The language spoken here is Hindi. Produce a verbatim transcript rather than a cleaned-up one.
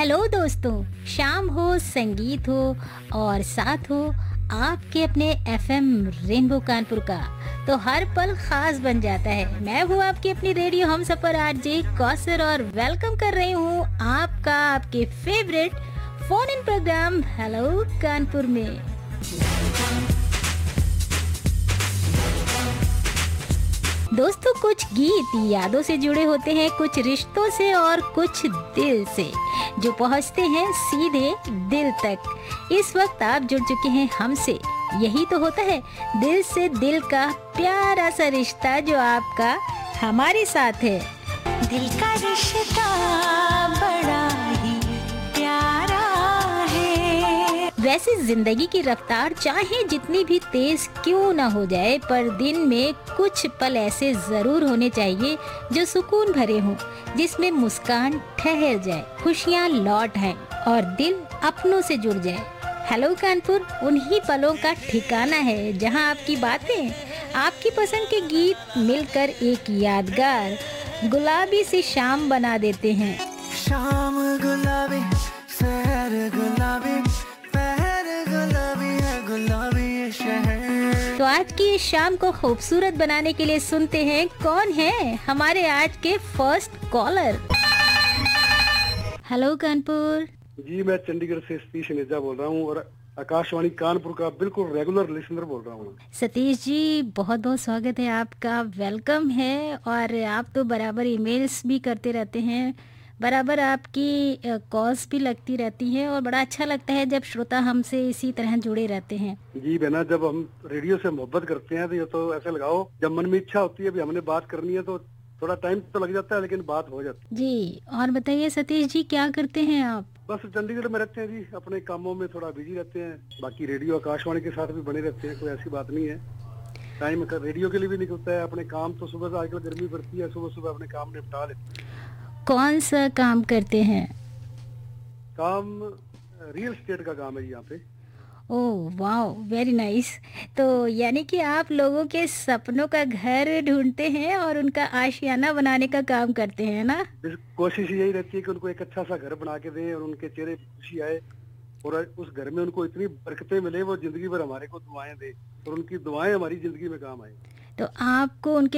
हेलो दोस्तों, शाम हो, संगीत हो और साथ हो आपके अपने एफएम रेनबो कानपुर का, तो हर पल खास बन जाता है। मैं हूँ आपकी अपनी रेडियो हम सफर आरजे कौसर और वेलकम कर रही हूँ आपका आपके favourite phone in programme hello Kanpur में। दोस्तों, कुछ गीत यादों से जुड़े होते हैं, कुछ रिश्तों से और कुछ दिल से, जो पहुंचते हैं सीधे दिल तक। इस वक्त आप जुड़ चुके हैं हमसे, यही तो होता है दिल से दिल का प्यारा सा रिश्ता जो आपका हमारे साथ है। दिल का रिश्ता बड़ा ही प्यारा है। वैसे जिंदगी की रफ्तार चाहे जितनी भी तेज क्यों ना हो जाए, पर दिन में कुछ पल ऐसे जरूर होने चाहिए जो सुकून भरे हों, जिसमें मुस्कान ठहर जाए, खुशियाँ लौट आए और दिल अपनों से जुड़ जाए। हेलो कानपुर उन्हीं पलों का ठिकाना है जहां आपकी बातें, आपकी पसंद के गीत मिलकर एक यादगार गुलाबी सी शाम बना देते हैं। शाम गुलाबी, शहर गुलाबी, पहर गुलाबी है, गुलाबी ये शहर। तो आज की इस शाम को खूबसूरत बनाने के लिए सुनते हैं कौन है हमारे आज के फर्स्ट कॉलर। हेलो कानपुर। जी, मैं चंडीगढ़ से सतीश नेजा बोल रहा हूँ और आकाशवाणी कानपुर का बिल्कुल रेगुलर लिसनर बोल रहा हूँ। सतीश जी, बहुत बहुत स्वागत है आपका, वेलकम है। और आप तो बराबर ईमेल्स भी करते रहते हैं, बराबर आपकी कॉल्स भी लगती रहती हैं और बड़ा अच्छा लगता है जब श्रोता हमसे इसी तरह जुड़े रहते हैं। जी बहना, जब हम रेडियो से मोहब्बत करते हैं तो ये तो ऐसे लगाओ, जब मन में इच्छा होती है भी हमने बात करनी है तो थोड़ा टाइम तो लग जाता है लेकिन बात हो जाती है। जी, और बताइए सतीश जी, क्या करते हैं आप? बस चंडीगढ़ में रहते हैं जी, अपने कामों में थोड़ा बिजी रहते हैं, बाकी रेडियो आकाशवाणी के साथ भी बने रहते हैं, कोई ऐसी बात नहीं है। टाइम रेडियो के लिए भी निकलता है, अपने काम तो सुबह से, आजकल गर्मी पड़ती है, सुबह सुबह अपने काम निपटा लेते हैं। कौन सा काम करते हैं? काम रियल एस्टेट का काम है यहाँ पे। Oh wow, very nice. तो यानी कि आप लोगों के सपनों का घर ढूंढते हैं और उनका आशियाना बनाने का काम करते हैं ना? कोशिश यही रहती है कि उनको एक अच्छा सा घर बना के दें और उनके चेहरे पे खुशी आए और उस घर में उनको इतनी बरकतें मिले, वो जिंदगी भर हमारे को दुआएं दे और उनकी दुआएं हमारी जिंदगी में काम आए। तो आपको उनके